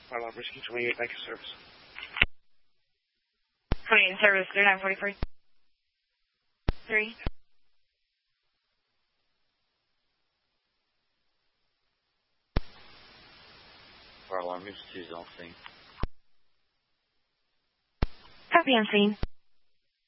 Fire alarm Risky 28, thank you, service. 28 service, 3943. 3. Fire alarm Risky 2 is on scene. Copy on scene.